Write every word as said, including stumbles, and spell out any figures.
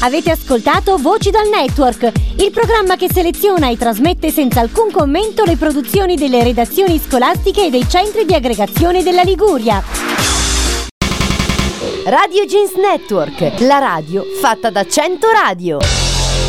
Avete ascoltato Voci dal Network, il programma che seleziona e trasmette senza alcun commento le produzioni delle redazioni scolastiche e dei centri di aggregazione della Liguria. Radio Jeans Network, la radio fatta da cento radio.